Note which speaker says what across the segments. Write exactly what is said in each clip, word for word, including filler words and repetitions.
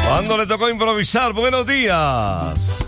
Speaker 1: Cuando le tocó improvisar, buenos días.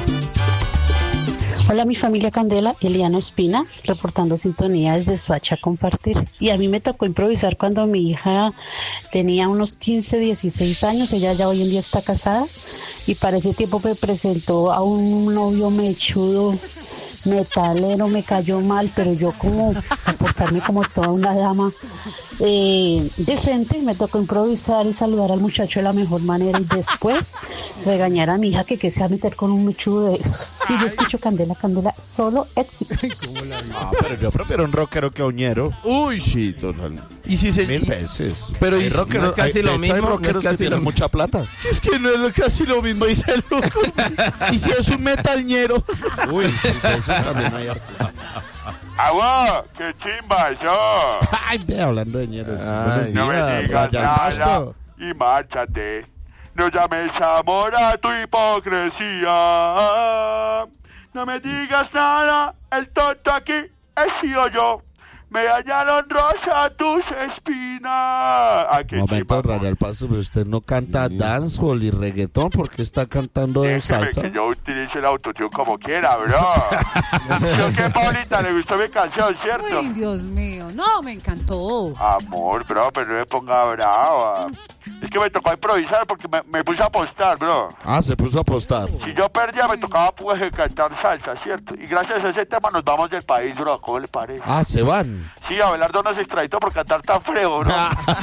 Speaker 2: Hola, mi familia Candela, Eliana Espina, reportando sintonía desde Soacha Compartir. Y a mí me tocó improvisar cuando mi hija tenía unos quince, dieciséis años, ella ya hoy en día está casada, y para ese tiempo me presentó a un novio mechudo, metalero, me cayó mal, pero yo como comportarme como toda una dama eh, decente, me tocó improvisar y saludar al muchacho de la mejor manera y después regañar a mi hija que que se va a meter con un mechudo de esos. Y yo escucho Candela, Candela, solo éxito.
Speaker 3: Ah, pero yo prefiero un rockero que a uñero. Uy, sí, total.
Speaker 4: Y si se
Speaker 3: Mil veces.
Speaker 4: Pero
Speaker 3: hay
Speaker 4: y
Speaker 3: rockeros,
Speaker 4: no es casi
Speaker 3: hay,
Speaker 4: lo
Speaker 3: de hecho,
Speaker 4: mismo,
Speaker 3: hay rockeros
Speaker 4: no es
Speaker 3: que
Speaker 4: casi
Speaker 3: tienen
Speaker 4: lo-
Speaker 3: mucha plata.
Speaker 4: es que no es casi lo mismo, dice el loco. Y si es un metalñero.
Speaker 3: Uy, sí, de esos también hay hartos.
Speaker 5: ¡Agua! ¡Qué chimba eso!
Speaker 3: Ay, ve hablando de ñeros.
Speaker 4: Ay,
Speaker 3: Buenos
Speaker 5: No me
Speaker 3: días,
Speaker 5: digas
Speaker 3: Brian
Speaker 5: nada
Speaker 3: Pasto.
Speaker 5: y márchate. No llames amor a tu hipocresía. No me digas nada, el tonto aquí he sido yo. Me dañaron rosa tus espinas. ¡Ah, qué
Speaker 3: Momento,
Speaker 5: chimba!
Speaker 3: Radial Pasto, pero usted no canta dancehall y reggaetón porque está cantando
Speaker 5: Déjeme
Speaker 3: salsa.
Speaker 5: que yo utilice el autotune como quiera, bro. Yo que Paulita le gustó mi canción, ¿cierto?
Speaker 6: Ay, Dios mío, no, me encantó.
Speaker 5: Amor, bro, pero no me ponga brava. Es que me tocó improvisar porque me, me puse a apostar, bro.
Speaker 3: Ah, se puso a apostar.
Speaker 5: Si yo perdía, me tocaba pues cantar salsa, ¿cierto? Y gracias a ese tema nos vamos del país, bro. ¿Cómo le parece?
Speaker 3: Ah, se van.
Speaker 5: Sí, Abelardo nos extraditó por cantar tan feo, bro.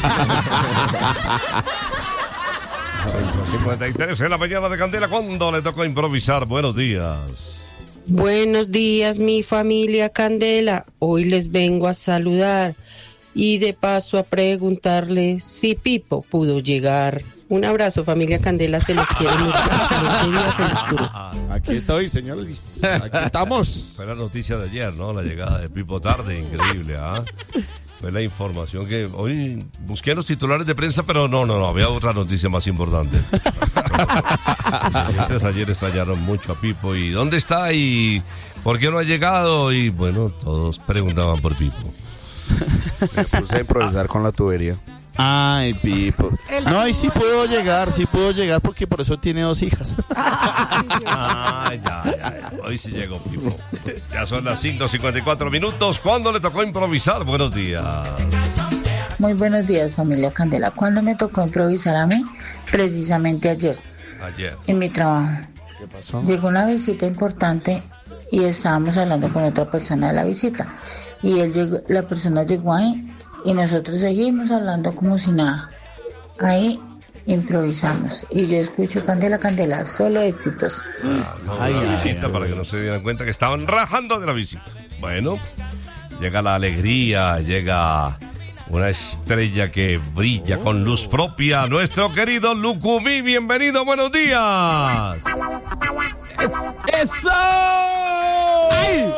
Speaker 1: cinco cincuenta y tres en la mañana de Candela, cuando le tocó improvisar, buenos días.
Speaker 7: Buenos días, mi familia Candela. Hoy les vengo a saludar y de paso a preguntarle si Pipo pudo llegar. Un abrazo, familia Candela, se los quiere mucho. Excelente día, feliz puro.
Speaker 3: Aquí estoy, señores. Aquí estamos.
Speaker 1: Fue la noticia de ayer, ¿no? La llegada de Pipo tarde, increíble, ¿ah? Fue la información que hoy busqué en los titulares de prensa, pero no, no, no, había otra noticia más importante. Entonces ayer extrañaron mucho a Pipo y ¿dónde está? Y ¿por qué no ha llegado? Y bueno, todos preguntaban por Pipo.
Speaker 3: Me puse a improvisar con la tubería.
Speaker 4: Ay, Pipo.
Speaker 6: El
Speaker 4: No, y sí
Speaker 6: tubo-
Speaker 4: puedo llegar, sí puedo llegar porque por eso tiene dos hijas.
Speaker 1: Ah, ya, ya, ya. Hoy sí llegó Pipo. Ya son las cinco cincuenta y cuatro minutos. ¿Cuándo le tocó improvisar? Buenos días.
Speaker 8: Muy buenos días, familia Candela. ¿Cuándo me tocó improvisar a mí? Precisamente ayer,
Speaker 1: Ayer.
Speaker 8: en mi trabajo.
Speaker 3: ¿Qué pasó?
Speaker 8: Llegó una visita importante y estábamos hablando con otra persona de la visita. Y él llegó, la persona llegó ahí y nosotros seguimos hablando como si nada. Ahí improvisamos. Y yo escucho Candela, Candela, solo éxitos.
Speaker 1: No, la visita para que no se dieran cuenta que estaban rajando de la visita. Bueno, llega la alegría, llega una estrella que brilla con luz propia. Nuestro querido Lucumí, bienvenido, buenos días.
Speaker 4: ¡Eso! ¡Ay!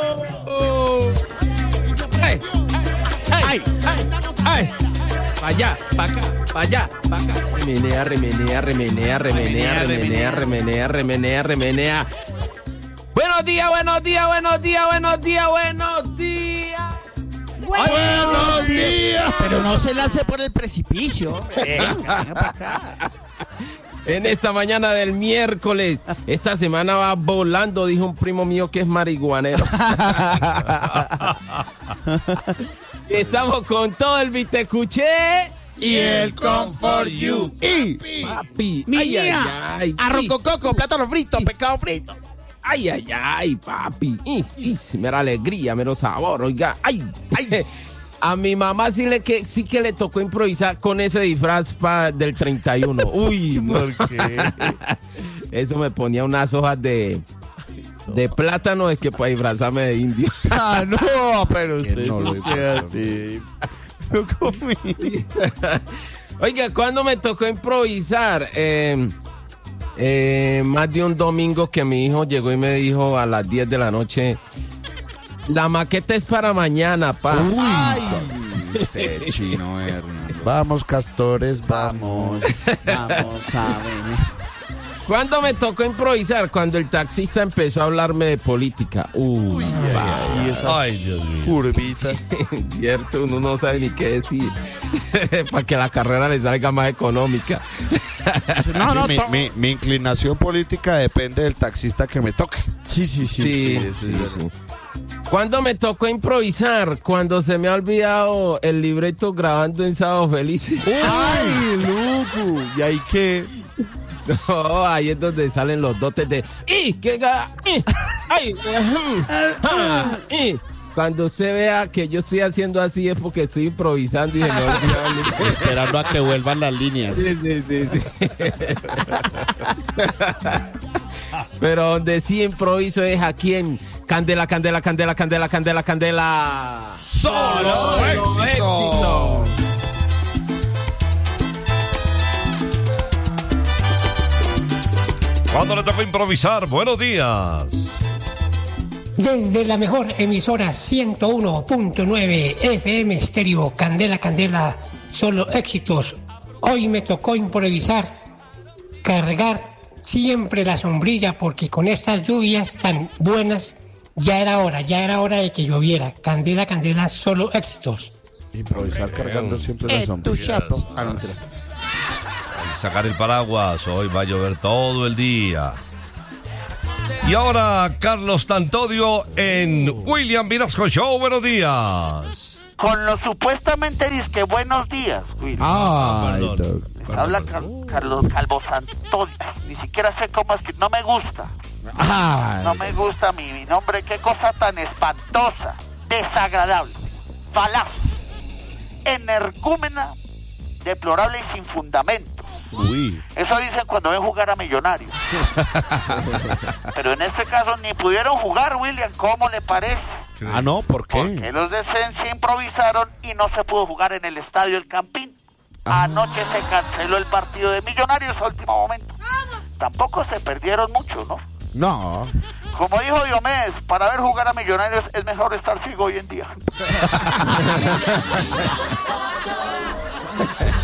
Speaker 4: ¡Ay! ¡Ay! ¡Ay! Pa' allá, pa' acá, pa' allá, pa' acá. Remenea, remenea, remenea, remenea, remenea, remenea, remenea, remenea. Buenos días, buenos días, buenos días, buenos días, buenos días.
Speaker 6: Buenos
Speaker 4: días.
Speaker 9: Pero no se lance por el precipicio.
Speaker 4: En esta mañana del miércoles, esta semana va volando, dijo un primo mío que es marihuanero. Estamos con todo el Vitecuché
Speaker 9: Y el Comfort You. Y
Speaker 4: papi.
Speaker 9: mi
Speaker 4: Ay, ay,
Speaker 9: hija,
Speaker 4: ay,
Speaker 9: arroz
Speaker 4: sí.
Speaker 9: con coco, plátano frito, pescado frito.
Speaker 4: Ay, ay, ay, papi. Y, y, mera alegría, mero sabor, oiga. Ay, ay. A mi mamá sí, le que, sí que le tocó improvisar con ese disfraz pa, del treinta y uno. Uy, ¿por qué? Eso me ponía unas hojas de, de plátano, es que para disfrazarme de indio.
Speaker 9: Ah, no, pero usted
Speaker 3: no
Speaker 9: no
Speaker 3: lo
Speaker 9: queda así. No comí.
Speaker 4: Oiga, ¿cuándo me tocó improvisar? Eh, eh, más de un domingo que mi hijo llegó y me dijo a las diez de la noche, la maqueta es para mañana, pa.
Speaker 9: Ay,
Speaker 3: Este chino, Hernando. Vamos, castores, vamos.
Speaker 9: vamos a ver.
Speaker 4: ¿Cuándo me tocó improvisar? Cuando el taxista empezó a hablarme de política. Uy,
Speaker 9: Y esas
Speaker 1: Ay, Dios mío.
Speaker 9: curvitas.
Speaker 4: cierto, uno no sabe ni qué decir. Para que la carrera le salga más económica.
Speaker 3: No, no, mi, mi, mi inclinación política depende del taxista que me toque.
Speaker 9: Sí, sí, sí.
Speaker 4: Sí,
Speaker 9: sí,
Speaker 4: sí, sí. ¿Cuándo me tocó improvisar? Cuando se me ha olvidado el libreto grabando en Sábado Felices.
Speaker 9: ¡Ay, loco! ¿Y ahí qué?
Speaker 4: No, ahí es donde salen los dotes de ¡y! ¡Que ga! ¡Y! ¡Ay! ¡Ajum! ¡Ja! ¡Y! Cuando usted vea que yo estoy haciendo así es porque estoy improvisando y se me olvida.
Speaker 3: Esperando a que vuelvan las líneas.
Speaker 4: Sí, sí, sí, sí. Pero donde sí improviso es aquí en Candela, Candela, Candela, Candela, Candela, Candela.
Speaker 3: ¡Solo éxito!
Speaker 4: éxito.
Speaker 1: ¿Cuándo le tocó improvisar? Buenos días.
Speaker 10: Desde la mejor emisora ciento uno punto nueve F M Estéreo, Candela, Candela, solo éxitos. Hoy me tocó improvisar, cargar siempre la sombrilla porque con estas lluvias tan buenas ya era hora, ya era hora de que lloviera. Candela, Candela, solo éxitos.
Speaker 3: Improvisar cargando siempre la sombra. Ah, no, mentiras.
Speaker 1: Sacar el paraguas, hoy va a llover todo el día. Y ahora Carlos Tantodio en William Vinasco Show. Buenos días.
Speaker 5: Con los supuestamente disque buenos días, William.
Speaker 3: Ah,
Speaker 1: perdón.
Speaker 5: Les habla Car- Carlos Calvo Santodio. Ni siquiera sé cómo es que no me gusta.
Speaker 3: Ay.
Speaker 5: No me gusta mi, mi nombre. Qué cosa tan espantosa, desagradable, falaz, energúmena, deplorable y sin fundamento.
Speaker 3: Uy.
Speaker 5: Eso dicen cuando ven jugar a Millonarios. Pero en este caso ni pudieron jugar, William. ¿Cómo le parece?
Speaker 3: Ah, no, ¿por qué?
Speaker 5: Porque los de Sensi improvisaron y no se pudo jugar en el estadio El Campín.
Speaker 3: Ah.
Speaker 5: Anoche se canceló el partido de Millonarios a último momento. Tampoco se perdieron mucho, ¿no?
Speaker 3: No.
Speaker 5: Como dijo Diomedes, para ver jugar a Millonarios es mejor estar ciego hoy en día.